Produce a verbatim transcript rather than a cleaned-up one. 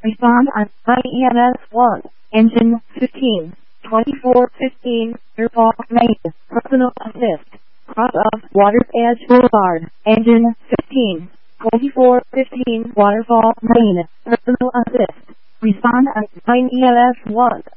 Respond on I E M S one, engine fifteen, twenty-four fifteen, Airport, Maine, personal assist, cross of Water's Edge Boulevard, engine fifteen, twenty-four fifteen, Waterfall, Maine, personal assist. Respond on I E M S one.